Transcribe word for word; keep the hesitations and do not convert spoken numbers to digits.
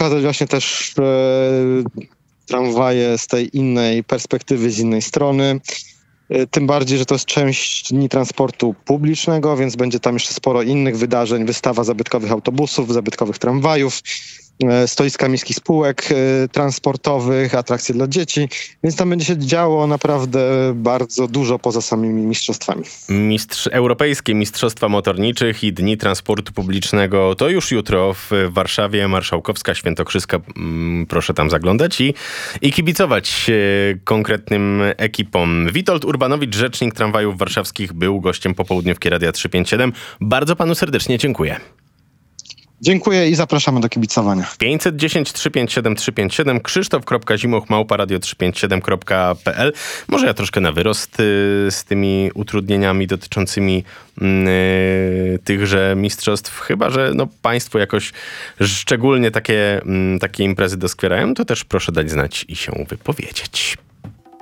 pokazać właśnie też e, tramwaje z tej innej perspektywy, z innej strony. E, tym bardziej, że to jest część dni transportu publicznego, więc będzie tam jeszcze sporo innych wydarzeń. Wystawa zabytkowych autobusów, zabytkowych tramwajów, e, stoiska miejskich spółek e, transportowych, atrakcje dla dzieci. Więc tam będzie się działo naprawdę bardzo dużo poza samymi mistrzostwami. Mistrz, Europejskie Mistrzostwa Motorniczych i Dni Transportu Publicznego to już jutro w Warszawie. Marszałkowska, Świętokrzyska. Proszę tam zaglądać i, i kibicować e, konkretnym ekipom. Witold Urbanowicz, rzecznik tramwajów warszawskich, był gościem popołudniówki Radia trzysta pięćdziesiąt siedem. Bardzo panu serdecznie dziękuję. Dziękuję i zapraszamy do kibicowania. pięćset dziesięć trzysta pięćdziesiąt siedem trzysta pięćdziesiąt siedem krzysztof kropka zimoch małpa radio trzysta pięćdziesiąt siedem kropka p l. Może ja troszkę na wyrost y, z tymi utrudnieniami dotyczącymi y, tychże mistrzostw. Chyba że no, państwo jakoś szczególnie takie, y, takie imprezy doskwierają, to też proszę dać znać i się wypowiedzieć.